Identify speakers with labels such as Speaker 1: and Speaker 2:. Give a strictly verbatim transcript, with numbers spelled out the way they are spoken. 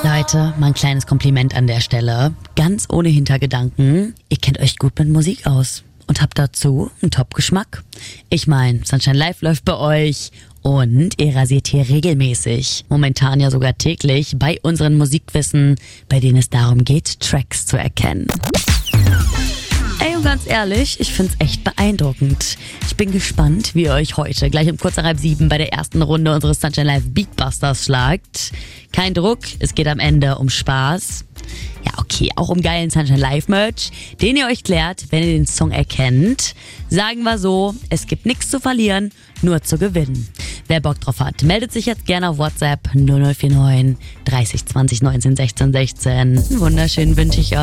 Speaker 1: Seite mal ein kleines Kompliment an der Stelle. Ganz ohne Hintergedanken. Ihr kennt euch gut mit Musik aus und habt dazu einen Top-Geschmack. Ich meine, Sunshine Live läuft bei euch und ihr rasiert hier regelmäßig, momentan ja sogar täglich, bei unseren Musikquissen, bei denen es darum geht, Tracks zu erkennen. Ey, und ganz ehrlich, ich find's echt beeindruckend. Ich bin gespannt, wie ihr euch heute gleich um kurz nach halb sieben bei der ersten Runde unseres Sunshine Live Beatbusters schlagt. Kein Druck, es geht am Ende um Spaß. Ja, okay, auch um geilen Sunshine Live Merch, den ihr euch klärt, wenn ihr den Song erkennt. Sagen wir so, es gibt nichts zu verlieren, nur zu gewinnen. Wer Bock drauf hat, meldet sich jetzt gerne auf WhatsApp null null vier neun dreißig zwanzig neunzehn sechzehn sechzehn. Einen wunderschönen wünsche ich euch.